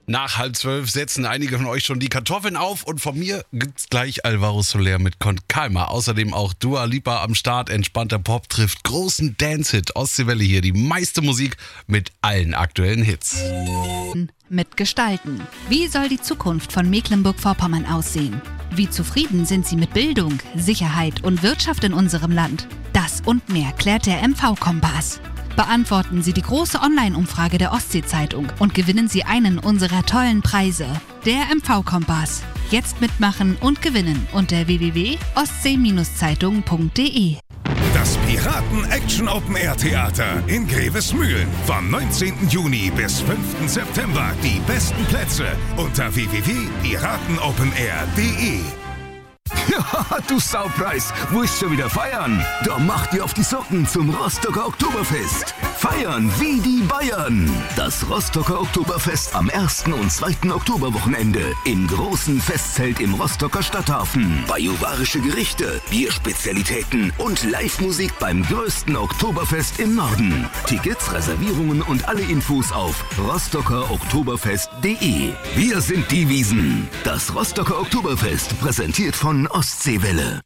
Nach 11:30 setzen einige von euch schon die Kartoffeln auf und von mir gibt's gleich Alvaro Soler mit Con Calma. Außerdem auch Dua Lipa am Start, entspannter Pop trifft großen Dance-Hit. Ostseewelle hier, die meiste Musik mit allen aktuellen Hits. Mitgestalten. Wie soll die Zukunft von Mecklenburg-Vorpommern aussehen? Wie zufrieden sind Sie mit Bildung, Sicherheit und Wirtschaft in unserem Land? Das und mehr klärt der MV-Kompass. Beantworten Sie die große Online-Umfrage der Ostsee-Zeitung und gewinnen Sie einen unserer tollen Preise. Der MV-Kompass. Jetzt mitmachen und gewinnen unter www.ostsee-zeitung.de. Das Piraten-Action-Open-Air-Theater in Grevesmühlen. Vom 19. Juni bis 5. September. Die besten Plätze unter www.piratenopenair.de. Ja, du Saupreis, willst schon wieder feiern? Da mach dir auf die Socken zum Rostocker Oktoberfest. Feiern wie die Bayern. Das Rostocker Oktoberfest am 1. und 2. Oktoberwochenende im großen Festzelt im Rostocker Stadthafen. Bajuwarische Gerichte, Bierspezialitäten und Live-Musik beim größten Oktoberfest im Norden. Tickets, Reservierungen und alle Infos auf rostockeroktoberfest.de. Wir sind die Wiesen. Das Rostocker Oktoberfest, präsentiert von Ostseewelle.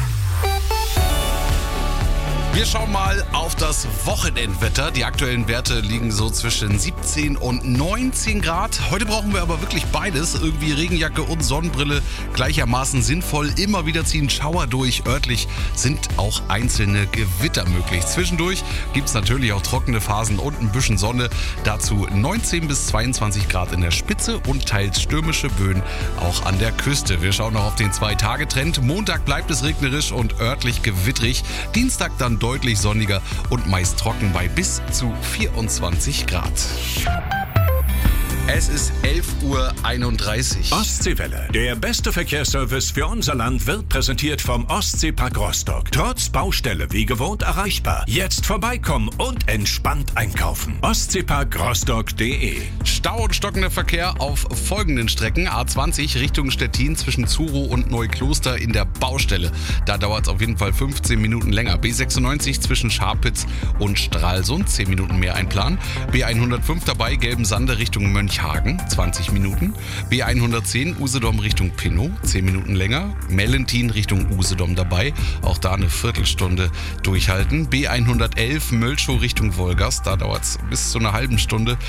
Wir schauen mal auf das Wochenendwetter. Die aktuellen Werte liegen so zwischen 17 und 19 Grad. Heute brauchen wir aber wirklich beides. Irgendwie Regenjacke und Sonnenbrille gleichermaßen sinnvoll. Immer wieder ziehen Schauer durch. Örtlich sind auch einzelne Gewitter möglich. Zwischendurch gibt es natürlich auch trockene Phasen und ein bisschen Sonne. Dazu 19 bis 22 Grad in der Spitze und teils stürmische Böen auch an der Küste. Wir schauen noch auf den 2-Tage-Trend. Montag bleibt es regnerisch und örtlich gewittrig. Dienstag dann deutlich sonniger und meist trocken bei bis zu 24 Grad. Es ist 11:31 Uhr. Ostseewelle. Der beste Verkehrsservice für unser Land wird präsentiert vom Ostseepark Rostock. Trotz Baustelle wie gewohnt erreichbar. Jetzt vorbeikommen und entspannt einkaufen. Ostseeparkrostock.de. Stau und stockender Verkehr auf folgenden Strecken. A20 Richtung Stettin zwischen Zurow und Neukloster in der Baustelle. Da dauert es auf jeden Fall 15 Minuten länger. B96 zwischen Scharpitz und Stralsund, 10 Minuten mehr einplanen. B105 dabei, Gelbensande Richtung Mönchhagen, 20 Minuten. B110 Usedom Richtung Pinnow, 10 Minuten länger. Mellentin Richtung Usedom dabei, auch da eine Viertelstunde durchhalten. B111 Mölschow Richtung Wolgast, da dauert es bis zu einer halben Stunde.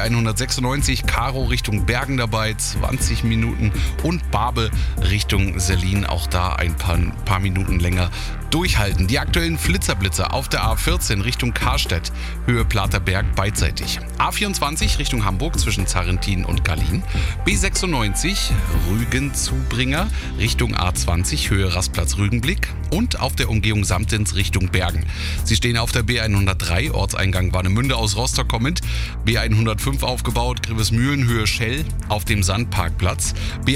B196 Karow Richtung Bergen dabei, 20 Minuten. Und Barbe Richtung Sellin, auch da ein paar Minuten länger durchhalten. Die aktuellen Flitzerblitzer auf der A14 Richtung Karstedt, Höhe Platerberg beidseitig. A24 Richtung Hamburg zwischen Zarrentin und Gallien. B96 Rügen-Zubringer Richtung A20, Höhe Rastplatz Rügenblick. Und auf der Umgehung Samtens Richtung Bergen. Sie stehen auf der B103, Ortseingang Warnemünde aus Rostock kommend. B105 aufgebaut, Grevesmühlen, Höhe Schell auf dem Sandparkplatz.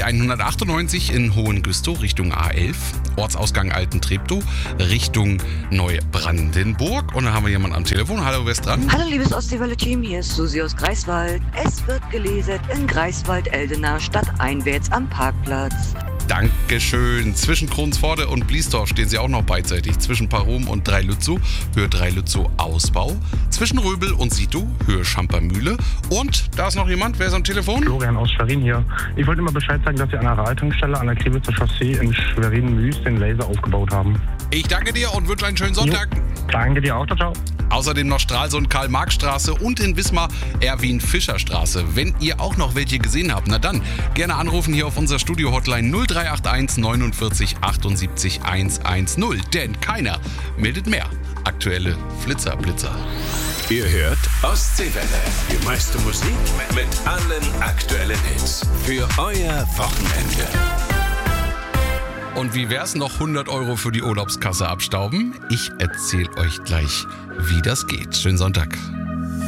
B198 in Hohengüstow Richtung A11, Ortsausgang Alten-Treptow Richtung Neubrandenburg. Und dann haben wir jemanden am Telefon. Hallo, wer ist dran? Hallo, liebes Ostseewelle-Team, hier ist Susi aus Greifswald. Es wird gelesen in Greifswald-Eldenau stadteinwärts am Parkplatz. Dankeschön. Zwischen Kronsforde und Bliesdorf stehen sie auch noch beidseitig. Zwischen Parum und Dreilützow, Höhe Dreilützow Ausbau. Zwischen Röbel und Sito, Höhe Schampermühle. Und da ist noch jemand. Wer ist am Telefon? Florian aus Schwerin hier. Ich wollte mal Bescheid sagen, dass Sie an der Radtankstelle an der Krivitzer Chaussee in Schwerin-Müs den Laser aufgebaut haben. Ich danke dir und wünsche einen schönen Sonntag. Jo, danke dir auch. Ciao, ciao. Außerdem noch Stralsund Karl-Marx-Straße und in Wismar Erwin-Fischer-Straße. Wenn ihr auch noch welche gesehen habt, na dann gerne anrufen hier auf unser Studio-Hotline 0381 49 78 110. Denn keiner meldet mehr. Aktuelle Flitzer-Blitzer. Ihr hört Ostseewelle. Die meiste Musik mit allen aktuellen Hits. Für euer Wochenende. Und wie wär's, noch 100 € für die Urlaubskasse abstauben? Ich erzähle euch gleich, wie das geht. Schönen Sonntag.